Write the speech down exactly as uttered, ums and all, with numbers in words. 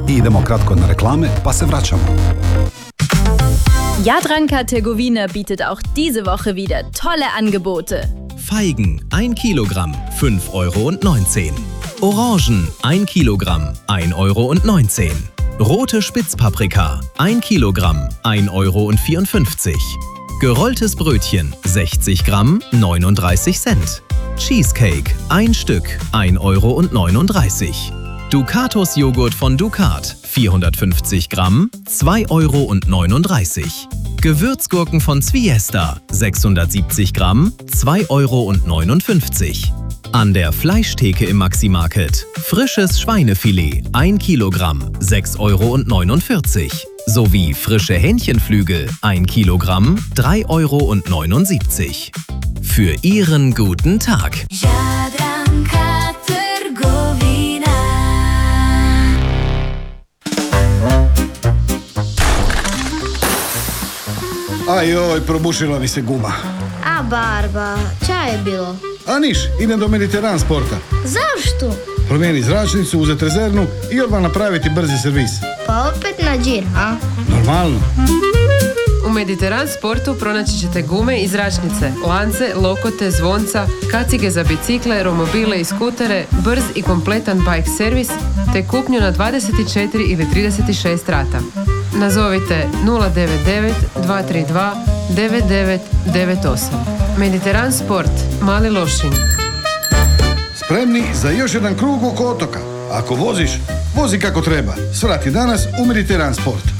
I idemo kratko na reklame, pa se vraćamo. Jadranka Tergovina bietet auch diese Woche wieder tolle Angebote. Feigen ein Kilogramm, fünf Euro neunzehn. Orangen ein Kilogramm, ein Euro neunzehn. Rote Spitzpaprika ein Kilogramm, ein Euro vierundfünfzig. Gerolltes Brötchen sechzig Gramm, neununddreißig Cent. Cheesecake ein Stück, ein Euro neununddreißig. Ducatus Joghurt von Ducat vierhundertfünfzig Gramm, zwei Euro neununddreißig. Gewürzgurken von Zwiesta sechshundertsiebzig Gramm, zwei Euro neunundfünfzig. An der Fleischtheke im Maxi-Market frisches Schweinefilet ein Kilogramm, sechs Euro neunundvierzig. Sowie frische Hähnchenflügel ein Kilogramm, drei Euro neunundsiebzig. Für Ihren guten Tag. Jadranka Trgovina. Ajoj, probušila mi se guma. A Barba, ča je bilo? A niš, idem do Mediteran sporta. Zašto? Promijeni zračnicu, uzeti rezervnu i odmah napraviti brzi servis. Pa opet na džir, a? Normalno. U Mediteran sportu pronaći ćete gume i zračnice, lance, lokote, zvonca, kacige za bicikle, romobile i skutere, brz i kompletan bike servis, te kupnju na dvadeset četiri ili trideset šest rata. Nazovite nula devet devet dva tri dva devet devet devet osam. Mediteran sport, Mali Lošinj. Spremni za još jedan krug oko otoka. Ako voziš, vozi kako treba. Svrati danas u Mediteran sport.